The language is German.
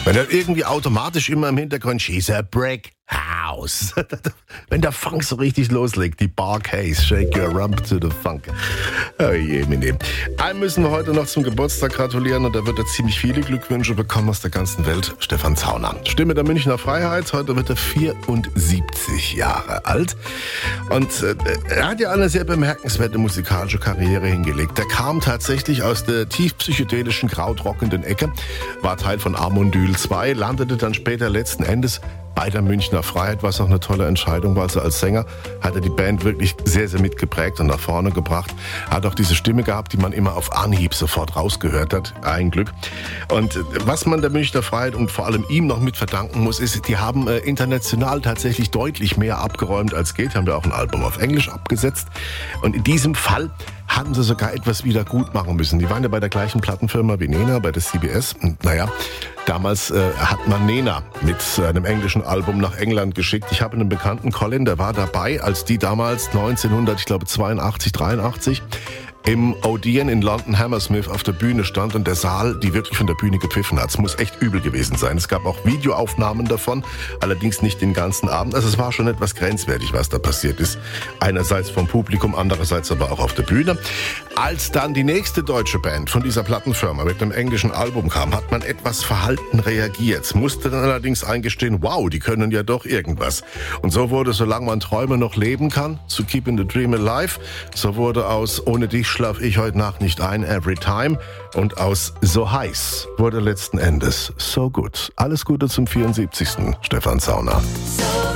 Wenn dann irgendwie automatisch immer im Hintergrund She's a Brick House. Wenn der Funk so richtig loslegt, die Bar Case, shake your rump to the funk. Oh je, Einem müssen wir heute noch zum Geburtstag gratulieren und da wird er ziemlich viele Glückwünsche bekommen aus der ganzen Welt. Stefan Zauner, Stimme der Münchner Freiheit. Heute wird er 74 Jahre alt. Und er hat ja eine sehr bemerkenswerte musikalische Karriere hingelegt. Er kam tatsächlich aus der tief psychedelischen, krautrockenden Ecke, war Teil von Amondyl 2, landete dann später letzten Endes bei der Münchner Freiheit, was auch eine tolle Entscheidung war. Also als Sänger hat er die Band wirklich sehr, sehr mitgeprägt und nach vorne gebracht. Er hat auch diese Stimme gehabt, die man immer auf Anhieb sofort rausgehört hat. Ein Glück. Und was man der Münchner Freiheit und vor allem ihm noch mit verdanken muss, ist, die haben international tatsächlich deutlich mehr abgeräumt als geht. Haben wir auch ein Album auf Englisch abgesetzt. Und in diesem Fall haben sie sogar etwas wieder gut machen müssen. Die waren ja bei der gleichen Plattenfirma wie Nena, bei der CBS. Und damals hat man Nena mit einem englischen Album nach England geschickt. Ich habe einen bekannten, Colin, der war dabei, als die damals 1982, 83 im Odeon in London Hammersmith auf der Bühne stand und der Saal, die wirklich von der Bühne gepfiffen hat. Es muss echt übel gewesen sein. Es gab auch Videoaufnahmen davon, allerdings nicht den ganzen Abend. Also es war schon etwas grenzwertig, was da passiert ist. Einerseits vom Publikum, andererseits aber auch auf der Bühne. Als dann die nächste deutsche Band von dieser Plattenfirma mit einem englischen Album kam, hat man etwas verhalten reagiert. Musste dann allerdings eingestehen, wow, die können ja doch irgendwas. Und so wurde Solange man Träume noch leben kann, zu Keeping the Dream Alive. So wurde aus Ohne dich schlaf ich heute Nacht nicht ein, Every Time. Und aus So heiß wurde letzten Endes So gut. Alles Gute zum 74. Stefan Zauner.